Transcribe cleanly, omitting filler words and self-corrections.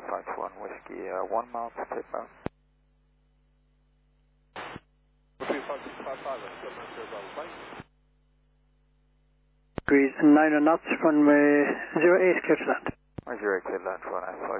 Fox 1 Whiskey 1 mile to takeoff. 3555, Degrees 9 knots, runway 08, clear to land. 08, clear to land for an